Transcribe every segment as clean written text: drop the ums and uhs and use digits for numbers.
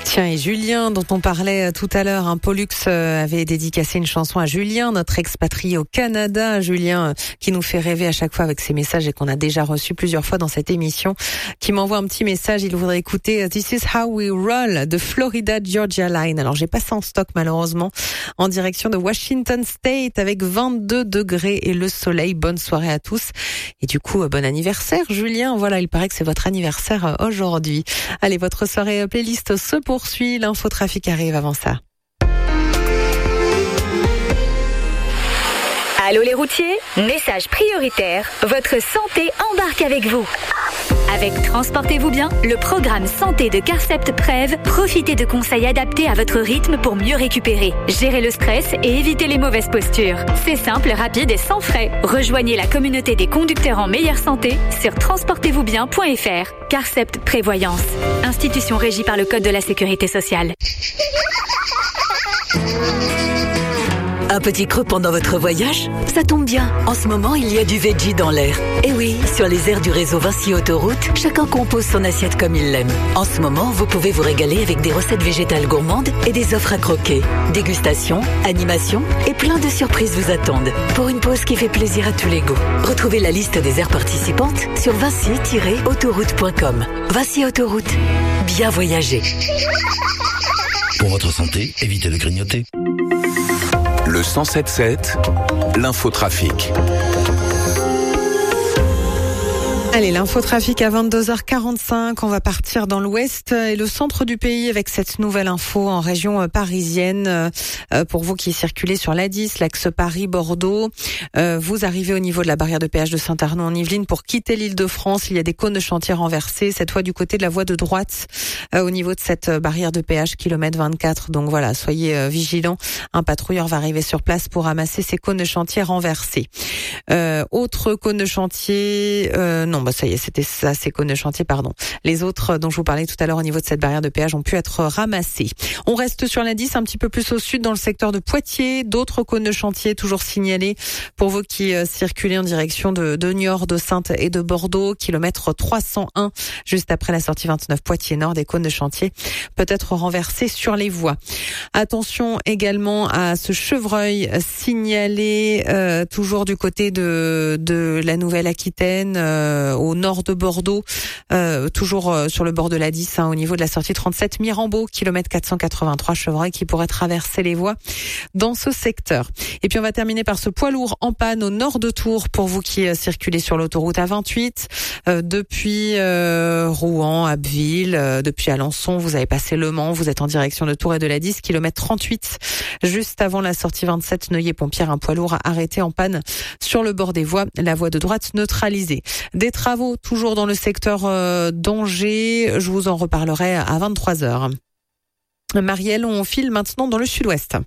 Tiens, et Julien, dont on parlait tout à l'heure, Pollux avait dédicacé une chanson à Julien, notre expatrié au Canada. Julien, qui nous fait rêver à chaque fois avec ses messages et qu'on a déjà reçu plusieurs fois dans cette émission, qui m'envoie un petit message. Il voudrait écouter This is How We Roll de Florida Georgia Line. Alors, j'ai pas ça en stock, malheureusement, en direction de Washington State avec 22 degrés et le soleil. Bonne soirée à tous. Et du coup, bon anniversaire, Julien. Voilà, il paraît que c'est votre anniversaire aujourd'hui. Allez, votre soirée playlist se poursuit. L'infotrafic arrive avant ça. Allô les routiers, message prioritaire, votre santé embarque avec vous. Avec Transportez-vous bien, le programme santé de Carcept Prev, profitez de conseils adaptés à votre rythme pour mieux récupérer, gérer le stress et éviter les mauvaises postures. C'est simple, rapide et sans frais. Rejoignez la communauté des conducteurs en meilleure santé sur transportezvousbien.fr. Carcept Prévoyance, institution régie par le Code de la Sécurité sociale. Un petit creux pendant votre voyage? Ça tombe bien. En ce moment, il y a du veggie dans l'air. Et oui, sur les aires du réseau Vinci Autoroute, chacun compose son assiette comme il l'aime. En ce moment, vous pouvez vous régaler avec des recettes végétales gourmandes et des offres à croquer. Dégustation, animation et plein de surprises vous attendent. Pour une pause qui fait plaisir à tous les goûts. Retrouvez la liste des aires participantes sur vinci-autoroute.com. Vinci Autoroute. Bien voyager. Pour votre santé, évitez de grignoter. Le 107.7, l'infotrafic. Allez, l'infotrafic à 22h45, on va partir dans l'ouest et le centre du pays avec cette nouvelle info en région parisienne. Pour vous qui circulez sur l'A10, l'axe Paris-Bordeaux, vous arrivez au niveau de la barrière de péage de Saint-Arnaud en Yvelines pour quitter l'Île-de-France. Il y a des cônes de chantier renversés, cette fois du côté de la voie de droite, au niveau de cette barrière de péage, kilomètre 24. Donc voilà, soyez vigilants. Un patrouilleur va arriver sur place pour ramasser ces cônes de chantier renversés. Autre cône de chantier, ça y est, c'était ça, ces cônes de chantier, pardon. Les autres dont je vous parlais tout à l'heure au niveau de cette barrière de péage ont pu être ramassés. On reste sur l'A10, un petit peu plus au sud, dans le secteur de Poitiers. D'autres cônes de chantier toujours signalés pour vous qui circulez en direction de Niort, de Saintes et de Bordeaux. Kilomètre 301, juste après la sortie 29 Poitiers-Nord, des cônes de chantier peut-être renversés sur les voies. Attention également à ce chevreuil signalé toujours du côté de la Nouvelle-Aquitaine, au nord de Bordeaux, toujours sur le bord de l'A10, au niveau de la sortie 37 Mirambeau, kilomètre 483, chevreuil qui pourrait traverser les voies dans ce secteur. Et puis on va terminer par ce poids lourd en panne au nord de Tours pour vous qui circulez sur l'autoroute A28 depuis Rouen, Abbeville, depuis Alençon, vous avez passé Le Mans, vous êtes en direction de Tours et de l'A10, kilomètre 38, juste avant la sortie 27 Neuilly-Pompière, un poids lourd arrêté en panne sur le bord des voies, la voie de droite neutralisée. Des travaux toujours dans le secteur d'Angers, je vous en reparlerai à 23h. Marielle, on file maintenant dans le sud-ouest.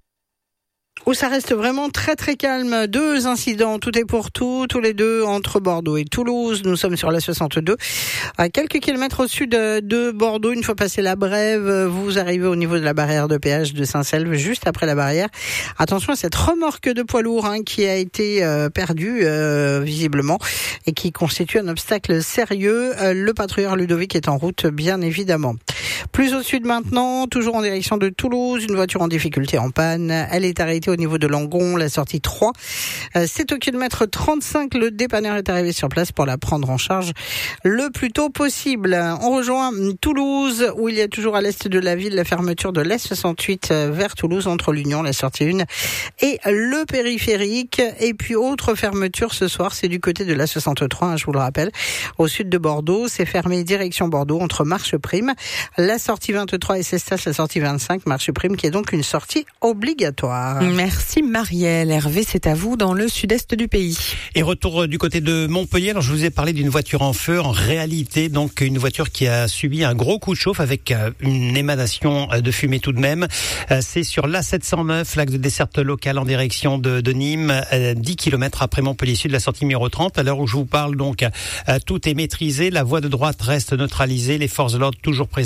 Où ça reste vraiment très très calme. 2 incidents, tout est pour tout, tous les deux entre Bordeaux et Toulouse. Nous sommes sur la 62, à quelques kilomètres au sud de Bordeaux. Une fois passé la Brève, vous arrivez au niveau de la barrière de péage de Saint-Selve, juste après la barrière. Attention à cette remorque de poids lourd qui a été perdue visiblement et qui constitue un obstacle sérieux. Le patrouilleur Ludovic est en route, bien évidemment. Plus au sud maintenant, toujours en direction de Toulouse, une voiture en difficulté en panne. Elle est arrêtée au niveau de Langon, la sortie 3. C'est au kilomètre 35. Le dépanneur est arrivé sur place pour la prendre en charge le plus tôt possible. On rejoint Toulouse, où il y a toujours à l'est de la ville la fermeture de l'A68 vers Toulouse, entre l'Union, la sortie 1 et le périphérique. Et puis autre fermeture ce soir, c'est du côté de l'A63, je vous le rappelle, au sud de Bordeaux. C'est fermé direction Bordeaux, entre Marche-Prime, la sortie 23 et Cestas, la sortie 25, Marche-Prime, qui est donc une sortie obligatoire. Merci Marielle. Hervé, c'est à vous dans le sud-est du pays. Et retour du côté de Montpellier. Alors je vous ai parlé d'une voiture en feu. En réalité, donc une voiture qui a subi un gros coup de chauffe avec une émanation de fumée tout de même. C'est sur l'A709, l'axe de desserte locale en direction de Nîmes, 10 km après Montpellier Sud, la sortie numéro 30. À l'heure où je vous parle, donc tout est maîtrisé. La voie de droite reste neutralisée. Les forces de l'ordre toujours présentes sur les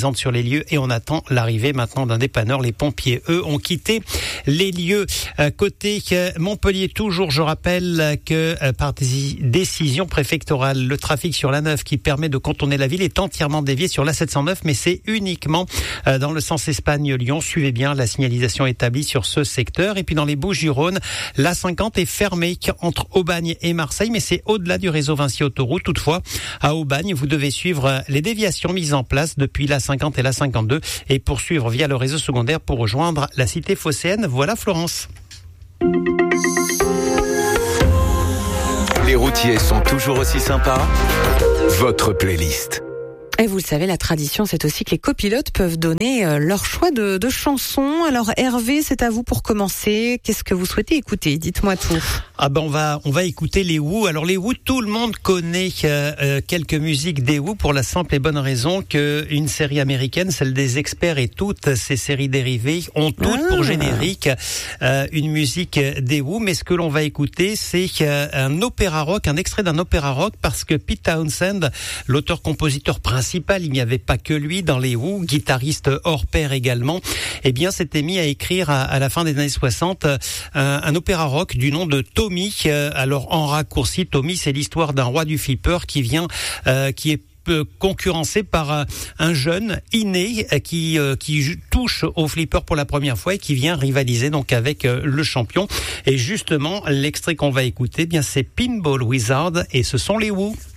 lieux et on attend l'arrivée maintenant d'un dépanneur. Les pompiers, eux, ont quitté les lieux. Côté Montpellier, toujours, je rappelle que par décision préfectorale, le trafic sur l'A9 qui permet de contourner la ville est entièrement dévié sur l'A709, mais c'est uniquement dans le sens Espagne-Lyon. Suivez bien la signalisation établie sur ce secteur. Et puis dans les Bouches-du-Rhône, l'A50 est fermée entre Aubagne et Marseille, mais c'est au-delà du réseau Vinci Autoroute. Toutefois, à Aubagne, vous devez suivre les déviations mises en place depuis l'A50 et l'A52 et poursuivre via le réseau secondaire pour rejoindre la cité phocéenne. Voilà Florence. Les routiers sont toujours aussi sympas. Votre playlist. Et vous le savez, la tradition, c'est aussi que les copilotes peuvent donner leur choix de chansons. Alors Hervé, c'est à vous pour commencer. Qu'est-ce que vous souhaitez écouter? Dites-moi tout. Ah ben on va écouter les Who. Alors les Who, tout le monde connaît quelques musiques des Who pour la simple et bonne raison que une série américaine, celle des Experts et toutes ces séries dérivées ont toutes pour générique une musique des Who. Mais ce que l'on va écouter, c'est un opéra rock, un extrait d'un opéra rock, parce que Pete Townshend, l'auteur-compositeur principal, il n'y avait pas que lui dans les Who, guitariste hors pair également, eh bien s'était mis à écrire à la fin des années 60 un opéra rock du nom de Tommy. Alors en raccourci, Tommy, c'est l'histoire d'un roi du flipper qui est concurrencé par un jeune inné qui touche au flipper pour la première fois et qui vient rivaliser donc avec le champion. Et justement, l'extrait qu'on va écouter, eh bien c'est Pinball Wizard et ce sont les Who.